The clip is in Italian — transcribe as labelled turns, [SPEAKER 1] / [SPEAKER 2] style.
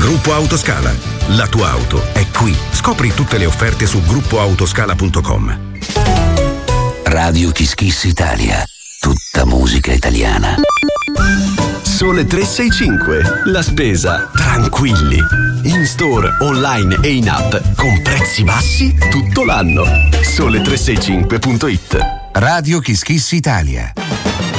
[SPEAKER 1] Gruppo Autoscala. La tua auto è qui. Scopri tutte le offerte su gruppoautoscala.com.
[SPEAKER 2] Radio Kiss Kiss Italia. Tutta musica italiana.
[SPEAKER 3] Sole 365. La spesa tranquilli. In store, online e in app con prezzi bassi tutto l'anno. Sole365.it.
[SPEAKER 2] Radio Kiss Kiss Italia.